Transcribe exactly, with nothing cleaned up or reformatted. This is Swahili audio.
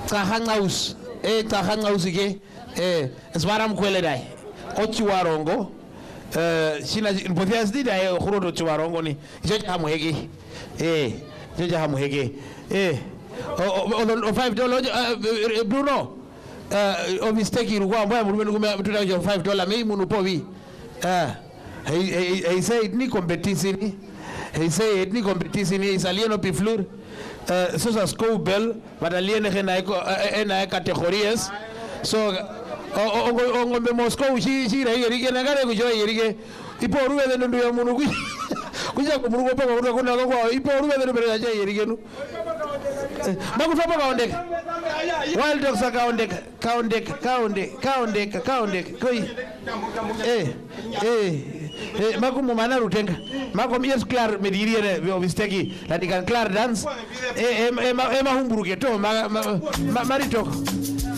Tahangaus, eh, Tahangausike, eh, Swaram Queledai, Ochiwarongo, eh, Sina, Pothias did I, Huro Chiwarongo, Jahamuhegi, eh, Jahamuhegi, eh, oh, five dollars, Bruno, uh, of mistake in one, where five dollars, maybe Munupovi, uh, he said, ni competition, he said, ni competition, is alieno piflur. Uh, so sa school bell but aliene na na categories so ongo be Moscow shi shi rege na gare kujo yirige ipo ruwe de ndu ya munu kuja ko munu ko ko ko na ko ipo ruwe de be ya yirige nu magu topa ka ondek wild dogs ka ondek ka ondek ka ondek ka ondek ka ondek koi eh eh eh magu mo mana rutenga magu yes clar mediriere we obsteki la dikan clar dance eh eh eh ma humburuke to ma marito